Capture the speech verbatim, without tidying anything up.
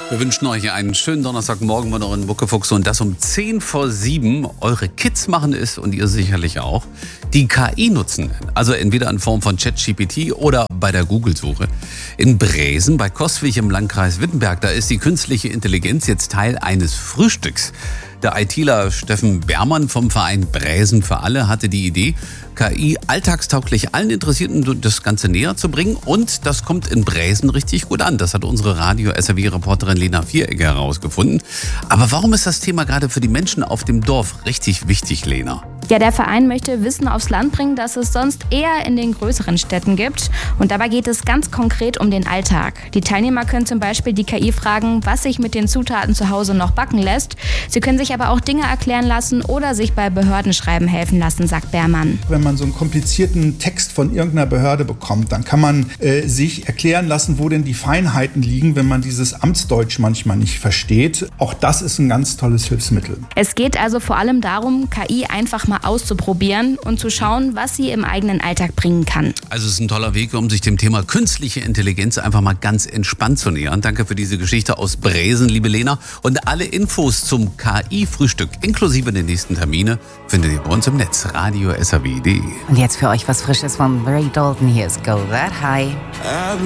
Wir wünschen euch einen schönen Donnerstagmorgen bei euren Muckefuchs und das um zehn vor sieben. Eure Kids machen es und ihr sicherlich auch. Die K I nutzen, also entweder in Form von ChatGPT oder bei der Google-Suche. In Bresen bei Coswig im Landkreis Wittenberg, da ist die künstliche Intelligenz jetzt Teil eines Frühstücks. Der ITler Steffen Bermann vom Verein Bräsen für alle hatte die Idee, K I alltagstauglich allen Interessierten das Ganze näher zu bringen. Und das kommt in Bräsen richtig gut an. Das hat unsere Radio-S R W-Reporterin Lena Vieregger herausgefunden. Aber warum ist das Thema gerade für die Menschen auf dem Dorf richtig wichtig, Lena? Ja, der Verein möchte Wissen aufs Land bringen, das es sonst eher in den größeren Städten gibt. Und dabei geht es ganz konkret um den Alltag. Die Teilnehmer können zum Beispiel die K I fragen, was sich mit den Zutaten zu Hause noch backen lässt. Sie können sich aber auch Dinge erklären lassen oder sich bei Behördenschreiben helfen lassen, sagt Bermann. Wenn man so einen komplizierten Text von irgendeiner Behörde bekommt, dann kann man äh, sich erklären lassen, wo denn die Feinheiten liegen, wenn man dieses Amtsdeutsch manchmal nicht versteht. Auch das ist ein ganz tolles Hilfsmittel. Es geht also vor allem darum, K I einfach mal auszuprobieren und zu schauen, was sie im eigenen Alltag bringen kann. Also es ist ein toller Weg, um sich dem Thema künstliche Intelligenz einfach mal ganz entspannt zu nähern. Danke für diese Geschichte aus Bräsen, liebe Lena. Und alle Infos zum K I-Frühstück inklusive der nächsten Termine findet ihr bei uns im Netz, radio s r w punkt d e. Und jetzt für euch was Frisches von Ray Dalton. Hier ist Go That High.